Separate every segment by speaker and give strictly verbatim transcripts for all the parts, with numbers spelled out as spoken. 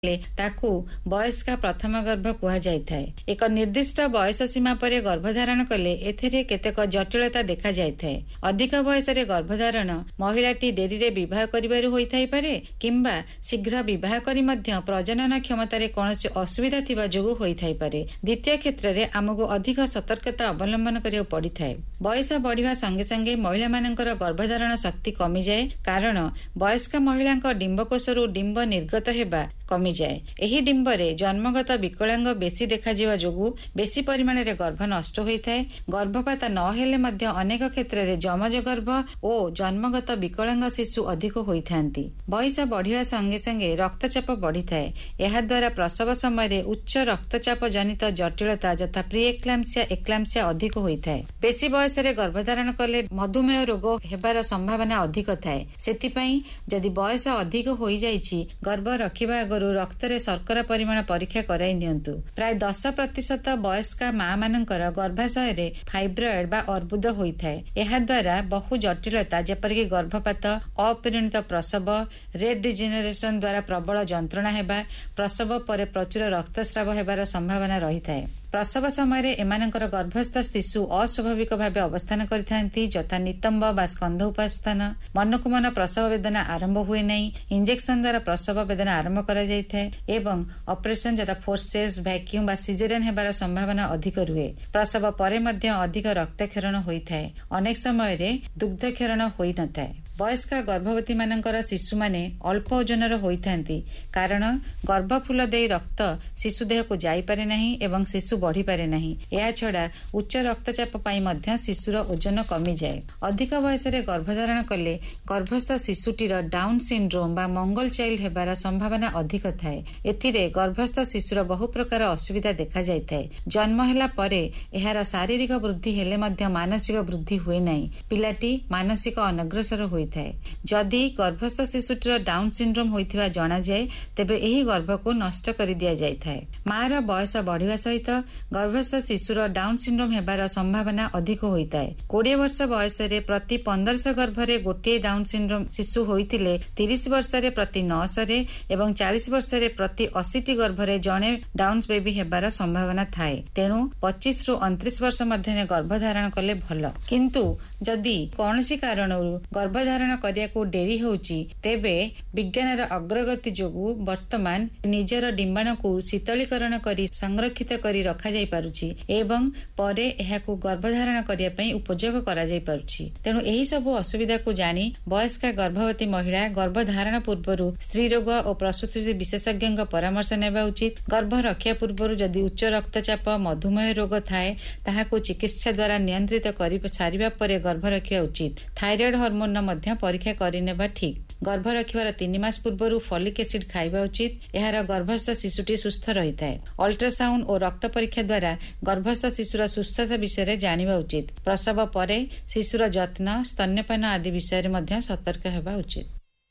Speaker 1: ତାକୁ ବୟସ୍କା ପ୍ରଥମ ଗର୍ଭ କୁହାଯାଇଥାଏ। ଏକ ନିର୍ଦ୍ଦିଷ୍ଟ ବୟସ ସୀମା ପରେ ଗର୍ଭଧାରଣ କଲେ ଏଥିରେ କେତେକ ଜଟିଳତା ଦେଖାଯାଇଥାଏ। ଅଧିକ ବୟସରେ ଗର୍ଭଧାରଣ ମହିଳାଟି ଡେରିରେ ବିବାହ କରିବାରୁ ହୋଇଥାଇପାରେ କିମ୍ବା ଶୀଘ୍ର ବିବାହ କରି ମଧ୍ୟ ପ୍ରଜନନ କ୍ଷମତାରେ କୌଣସି ଅସୁବିଧା ଥିବା ଯୋଗୁଁ ହୋଇଥାଇପାରେ। ଦ୍ୱିତୀୟ କ୍ଷେତ୍ରରେ ଆମକୁ ଅଧିକ ସତର୍କତା ଅବଲମ୍ବନ କରିବାକୁ ପଡ଼ିଥାଏ। ବୟସ ବଢ଼ିବା ସଙ୍ଗେ ସଙ୍ଗେ ମହିଳାମାନଙ୍କର ଗର୍ଭଧାରଣ ଶକ୍ତି କମିଯାଏ, କାରଣ ବୟସ୍କ ମହିଳାଙ୍କ ଡିମ୍ବକୋଷରୁ ଡିମ୍ବ ନିର୍ଗତ ହେବା କମିଯାଏ। ଏହି ଡିମ୍ବରେ ଜନ୍ମଗତ ବିକଳାଙ୍ଗ ବେଶୀ ଦେଖାଯିବା ଯୋଗୁଁ ବେଶୀ ପରିମାଣରେ ଗର୍ଭ ନଷ୍ଟ ହୋଇଥାଏ। ଗର୍ଭପାତ ନହେଲେ ମଧ୍ୟ ଅନେକ କ୍ଷେତ୍ରରେ ଯମଜ ଗର୍ଭ ଓ ଜନ୍ମଗତ ବିକଳାଙ୍ଗ ଶିଶୁ ଅଧିକ ହୋଇଥାନ୍ତି। ବୟସ ବଢ଼ିବା ସଙ୍ଗେ ସଙ୍ଗେ ରକ୍ତଚାପ ବଢ଼ିଥାଏ। ଏହାଦ୍ୱାରା ପ୍ରସବ ସମୟରେ ଉଚ୍ଚ ରକ୍ତଚାପ ଜନିତ ଜଟିଳତା ଯଥା ପ୍ରିଏକ୍ଲାମ୍ସିଆ ଏକ୍ଲାମ୍ସିଆ ଅଧିକ ହୋଇଥାଏ। ବେଶୀ ବୟସରେ ଗର୍ଭଧାରଣ କଲେ ମଧୁମେହ ରୋଗ ହେବାର ସମ୍ଭାବନା ଅଧିକ ଥାଏ। ସେଥିପାଇଁ ଯଦି ବୟସ ଅଧିକ ହୋଇଯାଇଛି, ଗର୍ଭ ରଖିବା ଆଗରୁ ରକ୍ତରେ ଶର୍କରା ପରିମାଣ ପରୀକ୍ଷା କରାଇ ନିଅନ୍ତୁ। ପ୍ରାୟ ଦଶ ପ୍ରତିଶତ ବୟସ୍କା ମା ମାନଙ୍କର ଗର୍ଭାଶୟରେ ଫାଇବ୍ରଏଡ ବା ଅର୍ବୁଦ ହୋଇଥାଏ। ଏହାଦ୍ୱାରା ବହୁ ଜଟିଳତା ଯେପରିକି ଗର୍ଭପାତ, ଅପରିଣତ ପ୍ରସବ, ରେଟ୍ ଡିଜେନେରେସନ ଦ୍ୱାରା ପ୍ରବଳ ଯନ୍ତ୍ରଣା ହେବା, ପ୍ରସବ ପରେ ପ୍ରଚୁର ରକ୍ତସ୍ରାବ ହେବାର ସମ୍ଭାବନା ରହିଥାଏ। ପ୍ରସବ ସମୟରେ ଏମାନଙ୍କର ଗର୍ଭସ୍ଥ ଶିଶୁ ଅସ୍ୱାଭାବିକ ଭାବେ ଅବସ୍ଥାନ କରିଥାନ୍ତି, ଯଥା ନିତମ୍ବ ବା ସ୍କନ୍ଧ ଉପାସ୍ଥାନ। ମନକୁ ମନ ପ୍ରସବ ବେଦନା ଆରମ୍ଭ ହୁଏ ନାହିଁ। ଇଞ୍ଜେକ୍ସନ ଦ୍ୱାରା ପ୍ରସବ ବେଦନା ଆରମ୍ଭ କରାଯାଇଥାଏ ଏବଂ ଅପରେସନ ଯଥା ଫୋର୍ସେପ୍ସ, ଭ୍ୟାକ୍ୟୁମ୍ ବା ସିଜେରିଆନ ହେବାର ସମ୍ଭାବନା ଅଧିକ ରୁହେ। ପ୍ରସବ ପରେ ମଧ୍ୟ ଅଧିକ ରକ୍ତକ୍ଷରଣ ହୋଇଥାଏ। ଅନେକ ସମୟରେ ଦୁଗ୍ଧକ୍ଷରଣ ହୋଇନଥାଏ। ବୟସ୍କ ଗର୍ଭବତୀ ମାନଙ୍କର ଶିଶୁମାନେ ଅଳ୍ପ ଓଜନର ହୋଇଥାନ୍ତି, କାରଣ ଗର୍ଭଫୁଲ ଦେଇ ରକ୍ତ ଶିଶୁ ଦେହକୁ ଯାଇପାରେ ନାହିଁ ଏବଂ ଶିଶୁ ବଢ଼ିପାରେ ନାହିଁ। ଏହାଛଡ଼ା ଉଚ୍ଚ ରକ୍ତଚାପ ପାଇଁ ମଧ୍ୟ ଶିଶୁର ଓଜନ କମିଯାଏ। ଅଧିକ ବୟସରେ ଗର୍ଭଧାରଣ କଲେ ଗର୍ଭସ୍ଥ ଶିଶୁଟିର ଡାଉନ୍ ସିଣ୍ଡ୍ରୋମ୍ ବା ମଙ୍ଗଲ ଚାଇଲ୍ଡ ହେବାର ସମ୍ଭାବନା ଅଧିକ ଥାଏ। ଏଥିରେ ଗର୍ଭସ୍ଥ ଶିଶୁର ବହୁ ପ୍ରକାର ଅସୁବିଧା ଦେଖାଯାଇଥାଏ। ଜନ୍ମ ହେଲା ପରେ ଏହାର ଶାରୀରିକ ବୃଦ୍ଧି ହେଲେ ମଧ୍ୟ ମାନସିକ ବୃଦ୍ଧି ହୁଏ ନାହିଁ। ପିଲାଟି ମାନସିକ ଅନଗ୍ରସର ହୋଇଥାଏ। ଯଦି ଗର୍ଭସ୍ଥ ଶିଶୁଟିର ଡାଉନ୍ ସିଣ୍ଡ୍ରୋମ୍ ହୋଇଥିବା ଜଣାଯାଏ, ତେବେ ଏହି ଗର୍ଭକୁ ନଷ୍ଟ କରି ଦିଆଯାଇଥାଏ। ମାର ବୟସ ବଢ଼ିବା ସହିତ ଗର୍ଭସ୍ଥ ଶିଶୁର ଡାଉନ୍ ସିଣ୍ଡ୍ରୋମ୍ ହେବାର ସମ୍ଭାବନା ଅଧିକ ହୋଇଥାଏ। କୋଡ଼ିଏ ବର୍ଷ ବୟସରେ ପ୍ରତି ପନ୍ଦରଶହ ଗର୍ଭରେ ଗୋଟିଏ ଡାଉନ୍ ସିଣ୍ଡ୍ରୋମ୍ ଶିଶୁ ହୋଇଥିଲେ ତିରିଶ ବର୍ଷରେ ପ୍ରତି ନଅଶହରେ ଏବଂ ଚାଳିଶ ବର୍ଷରେ ପ୍ରତି ଅଶୀଟି ଗର୍ଭରେ ଜଣେ ଡାଉନ୍ସ ବେବି ହେବାର ସମ୍ଭାବନା ଥାଏ। ତେଣୁ ପଚିଶ ରୁ ଅଣତିରିଶ ବର୍ଷ ମଧ୍ୟରେ ଗର୍ଭଧାରଣ କଲେ ଭଲ। କିନ୍ତୁ ଯଦି କୌଣସି କାରଣରୁ ଗର୍ଭଧାରଣ କରିବାକୁ ଡେରି ହେଉଛି, ତେବେ ବିଜ୍ଞାନର ଅଗ୍ରଗତି ଯୋଗୁଁ ବର୍ତ୍ତମାନ ନିଜର ଡିମ୍ବାଣୁକୁ ଶୀତଳୀକରଣ କରି ସଂରକ୍ଷିତ କରି ରଖାଯାଇ ପାରୁଛି ଏବଂ ପରେ ଏହାକୁ ଗର୍ଭଧାରଣ କରିବା ପାଇଁ ଉପଯୋଗ କରାଯାଇ ପାରୁଛି। ତେଣୁ ଏହି ସବୁ ଅସୁବିଧାକୁ ଜାଣି ବୟସ୍କା ଗର୍ଭବତୀ ମହିଳା ଗର୍ଭଧାରଣ ପୂର୍ବରୁ ସ୍ତ୍ରୀରୋଗ ଓ ପ୍ରସୂତି ବିଶେଷଜ୍ଞଙ୍କ ପରାମର୍ଶ ନେବା ଉଚିତ। ଗର୍ଭ ରଖିବା ପୂର୍ବରୁ ଯଦି ଉଚ୍ଚ ରକ୍ତଚାପ, ମଧୁମେହ ରୋଗ ଥାଏ, ତାହାକୁ ଚିକିତ୍ସା ଦ୍ୱାରା ନିୟନ୍ତ୍ରିତ କରି ସାରିବା ପରେ ଗର୍ଭ ରଖିବା ଉଚିତ। ଥାଇରଏଡ୍ ହର୍ମୋନର ମଧ୍ୟ ପରୀକ୍ଷା କରିନେବା ଠିକ୍। ଗର୍ଭ ରଖିବାର ତିନି ମାସ ପୂର୍ବରୁ ଫଲିକ୍ ଏସିଡ୍ ଖାଇବା ଉଚିତ। ଏହାର ଗର୍ଭସ୍ଥ ଶିଶୁଟି ସୁସ୍ଥ ରହିଥାଏ। ଅଲ୍ଟ୍ରାସାଉଣ୍ଡ ଓ ରକ୍ତ ପରୀକ୍ଷା ଦ୍ୱାରା ଗର୍ଭସ୍ଥ ଶିଶୁର ସୁସ୍ଥତା ବିଷୟରେ ଜାଣିବା ଉଚିତ। ପ୍ରସବ ପରେ ଶିଶୁର ଯତ୍ନ, ସ୍ତନ୍ୟପାନ ଆଦି ବିଷୟରେ ମଧ୍ୟ ସତର୍କ ହେବା ଉଚିତ।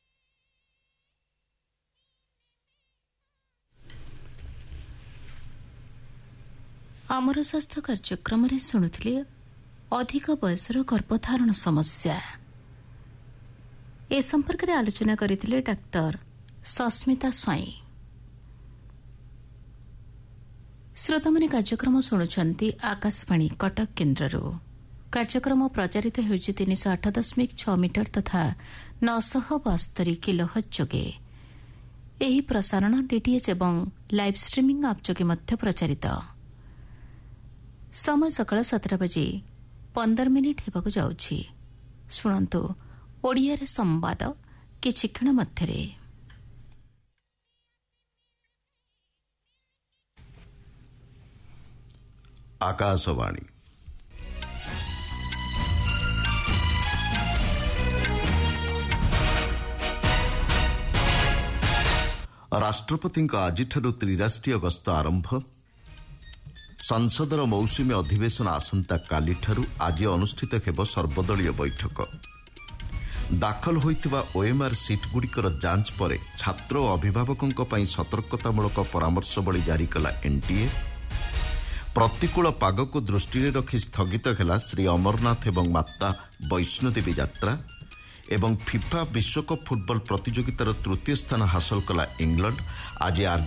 Speaker 2: ଆମର ସ୍ୱାସ୍ଥ୍ୟ କାର୍ଯ୍ୟକ୍ରମରେ ଶୁଣୁଥିଲେ ଅଧିକ ବୟସର ଗର୍ଭଧାରଣ ସମସ୍ୟା। ଏ ସମ୍ପର୍କରେ ଆଲୋଚନା କରିଥିଲେ ଡାକ୍ତର ସସ୍ମିତା ସ୍ୱାଇଁ। ଶ୍ରୋତାମାନେ କାର୍ଯ୍ୟକ୍ରମ ଶୁଣୁଛନ୍ତି ଆକାଶବାଣୀ କଟକ କେନ୍ଦ୍ରରୁ। କାର୍ଯ୍ୟକ୍ରମ ପ୍ରଚାରିତ ହେଉଛି ତିନିଶହ ଆଠ ଦଶମିକ ଛଅ ମିଟର ତଥା ନଅଶହ ବାସ୍ତରୀ କିଲୋହର୍ଟ୍ଜ ଯୋଗେ। ଏହି ପ୍ରସାରଣ ଡିଟିଏଚ୍ ଏବଂ ଲାଇଭ୍ ଷ୍ଟ୍ରିମିଂ ଆପ୍ ଯୋଗେ ମଧ୍ୟ ପ୍ରଚାରିତ। ସମୟ ସକାଳ ସାତଟା ବାଜି ପନ୍ଦର ମିନିଟ୍ ହେବାକୁ ଯାଉଛି। ଶୁଣନ୍ତୁ ଓଡ଼ିଆରେ ସମ୍ବାଦ କିଛି କ୍ଷଣ ମଧ୍ୟରେ।
Speaker 3: ଆକାଶବାଣୀ ରାଷ୍ଟ୍ରପତିଙ୍କ ଆଜିଠାରୁ ତ୍ରିରାଷ୍ଟ୍ରୀୟ ଗସ୍ତ ଆରମ୍ଭ। ସଂସଦର ମୌସୁମୀ ଅଧିବେଶନ ଆସନ୍ତାକାଲିଠାରୁ ଆଜି ଅନୁଷ୍ଠିତ ହେବ ସର୍ବଦଳୀୟ ବୈଠକ। ଦାଖଲ ହୋଇଥିବା ଓଏମ୍ଆର୍ ସିଟ୍ଗୁଡ଼ିକର ଯାଞ୍ଚ ପରେ ଛାତ୍ର ଓ ଅଭିଭାବକଙ୍କ ପାଇଁ ସତର୍କତାମୂଳକ ପରାମର୍ଶବଳୀ ଜାରି କଲା ଏନ୍ଟିଏ। ପ୍ରତିକୂଳ ପାଗକୁ ଦୃଷ୍ଟିରେ ରଖି ସ୍ଥଗିତ ହେଲା ଶ୍ରୀ ଅମରନାଥ ଏବଂ ମାତା ବୈଷ୍ଣୋଦେବୀ ଯାତ୍ରା। ଏବଂ ଫିଫା ବିଶ୍ୱକପ୍ ଫୁଟବଲ ପ୍ରତିଯୋଗିତାର ତୃତୀୟ ସ୍ଥାନ ହାସଲ କଲା ଇଂଲଣ୍ଡ। ଆଜି